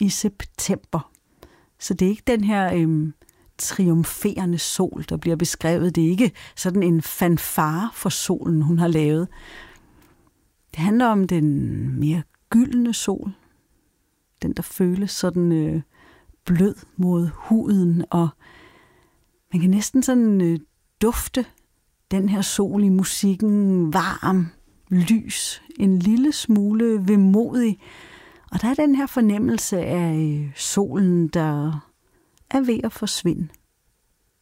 i september. Så det er ikke den her triumferende sol, der bliver beskrevet. Det er ikke sådan en fanfare for solen, hun har lavet. Det handler om den mere gyldne sol. Den, der føles sådan blød mod huden, og man kan næsten sådan dufte den her sol i musikken, varm, lys, en lille smule vemodig. Og der er den her fornemmelse af solen, der er ved at forsvinde.